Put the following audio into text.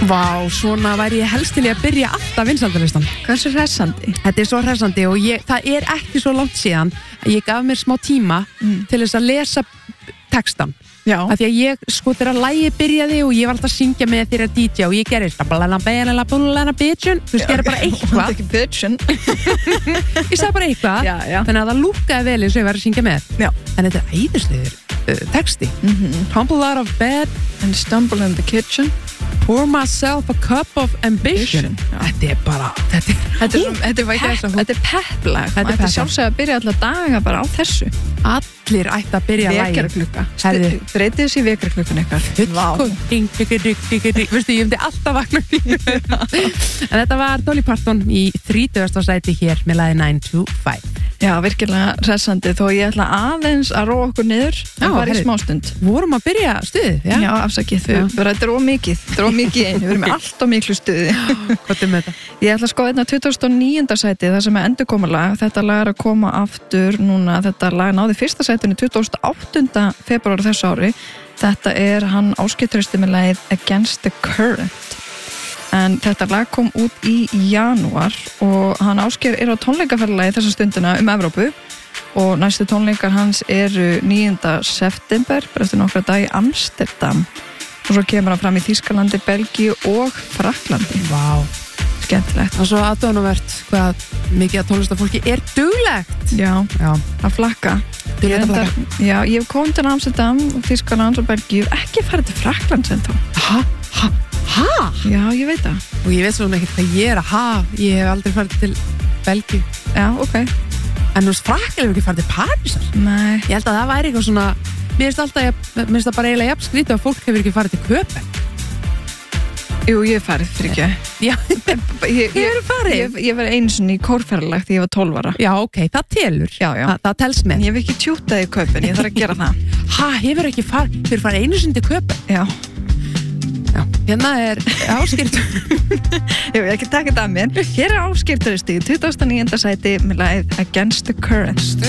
Vá, svona væri ég helst til að byrja alltaf vinsældarlistan. Hversu hressandi? Þetta svo hressandi og það ekki svo langt síðan að ég gaf mér smá tíma til þess að lesa textan. Já. Af því að ég, þegar lagið byrjaði og ég var alltaf að syngja með þeirra DJ og ég gerði bitchun, þú veist, gerði bara eitthvað. Ekki bitchun. Ég sagði bara eitthvað, þannig að það lúkkaði vel eins og ég var að syngja með. Já. En þetta æðislegur texti. Tumble out of bed and stumble in the kitchen. Pour myself a cup of ambition. Þetta bara, þetta er pepplag. Þetta er sjálfsögð að byrja alltaf daga bara á þessu. Allir ætti að byrja að lægja. Vekjarklukka. Breytið þessi í vekjarklukkan eitthvað. Veistu, ég myndi alltaf vakna. En þetta var Dolly Parton í 30. sæti hér með lagið 9 to 5. Já, virkilega hressandi, þó ég ætla aðeins að róa okkur niður bara í smástund. Vorum að byrja stuð, já? Já, afsakið, þetta er ómikið. Þetta er ómikið einu, við erum með allt og miklu stuði. Hvað með þetta? Ég ætla að skoða þetta 29. sæti, það sem er endurkomulag. Þetta lag er að koma aftur núna, þetta lag náði fyrsta sætinu 28. febrúar þessu ári. Þetta er hann Ásgeir Trausti með lagið Against the Current. En þetta lag kom út í janúar og hann Ásgeir er á tónleikaferðalagi þessa stundina Evrópu og næstu tónleikar hans eru 9. september, bara eftir nokkra dag í Amsterdam og svo kemur hann fram í Þýskalandi, Belgíu og Frakklandi. Vá, skemmtilegt. Það er svo aðdónavert hvað mikið að tónlistafólki er duglegt. Já, að flakka. Ég hef komið til Amsterdam, Þýskaland og Belgíu, ekki farið til Frakklands ennþá. Ha? Já, ég veit það. Og ég veit svona ekkert hvað ég er ég hef aldrei farið til Belgíu. Já, ok. En þú veist, Frakkland hefur ekki farið til Parísar. Nei. Ég held að það væri eitthvað svona, mér finnst það bara eiginlega jafn skrítið að fólk hefur ekki farið til Köpen. Jú, ég hef farið fyrir ekki. Já, ég hefur farið. Ég var einu sinni í kórferðalag þegar ég var 12 ára. Já, ok, það telur. Já. Það tels með. Ég hef ekki tjútað í Köpen, ég þarf að gera það. Hefur ekki farið einu sinni til Köpen? Já. Hérna er Ásgeir Ég vil ekki taka þetta að mér. Hér er Ásgeir Trausti í 29. sæti með lagið Against the Current.